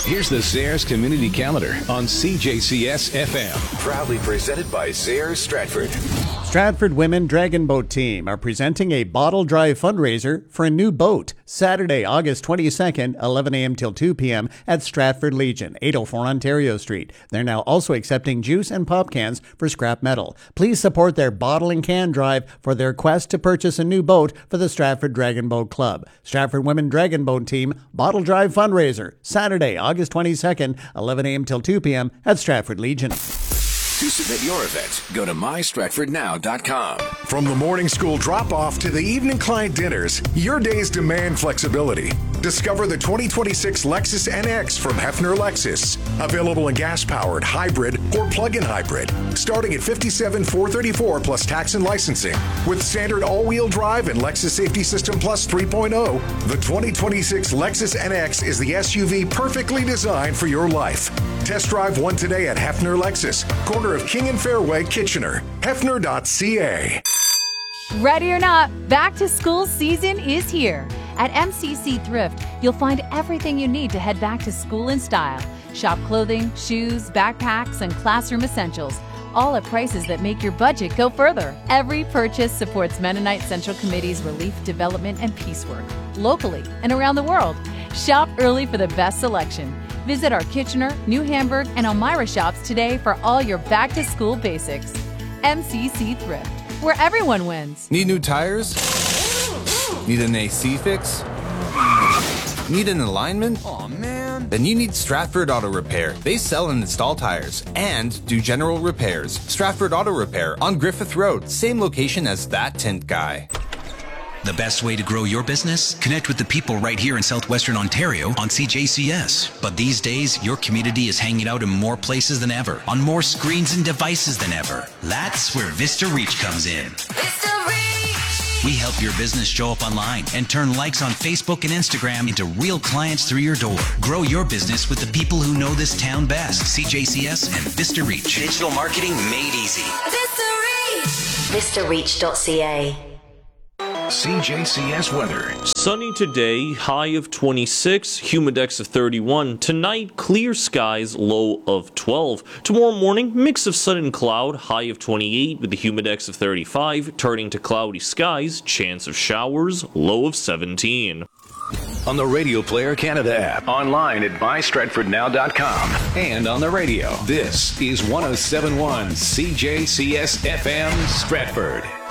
Here's the Zayres Community Calendar on CJCS FM. Proudly presented by Zayres Stratford. Stratford Women Dragon Boat Team are presenting a bottle drive fundraiser for a new boat Saturday, August 22nd, 11 a.m. till 2 p.m. at Stratford Legion, 804 Ontario Street. They're now also accepting juice and pop cans for scrap metal. Please support their bottle and can drive for their quest to purchase a new boat for the Stratford Dragon Boat Club. Stratford Women Dragon Boat Team Bottle Drive fundraiser Saturday, August 22nd, 11 a.m. till 2 p.m. at Stratford Legion. To submit your event, go to mystratfordnow.com. From the morning school drop-off to the evening client dinners, your days demand flexibility. Discover the 2026 Lexus NX from Hefner Lexus. Available in gas-powered, hybrid, or plug-in hybrid. Starting at $57,434 plus tax and licensing. With standard all-wheel drive and Lexus Safety System Plus 3.0, the 2026 Lexus NX is the SUV perfectly designed for your life. Test drive one today at Hefner Lexus, corner of King and Fairway, Kitchener. Hefner.ca. Ready or not, back to school season is here. At MCC Thrift, you'll find everything you need to head back to school in style. Shop clothing, shoes, backpacks, and classroom essentials, all at prices that make your budget go further. Every purchase supports Mennonite Central Committee's relief, development, and peace work, locally and around the world. Shop early for the best selection. Visit our Kitchener, New Hamburg, and Elmira shops today for all your back-to-school basics. MCC Thrift, where everyone wins. Need new tires? Need an AC fix? Need an alignment? Aw, man. Then you need Stratford Auto Repair. They sell and install tires and do general repairs. Stratford Auto Repair on Griffith Road, same location as that tint guy. The best way to grow your business? Connect with the people right here in Southwestern Ontario on CJCS. But these days, your community is hanging out in more places than ever, on more screens and devices than ever. That's where Vista Reach comes in. Vista Reach! We help your business show up online and turn likes on Facebook and Instagram into real clients through your door. Grow your business with the people who know this town best. CJCS and Vista Reach. Digital marketing made easy. Vista Reach! VistaReach.ca. CJCS weather. Sunny today, high of 26, humidex of 31. Tonight, clear skies, low of 12. Tomorrow morning, mix of sun and cloud, high of 28 with a humidex of 35. Turning to cloudy skies, chance of showers, low of 17. On the Radio Player Canada app, online at mystratfordnow.com, and on the radio. This is 107.1 CJCS FM Stratford.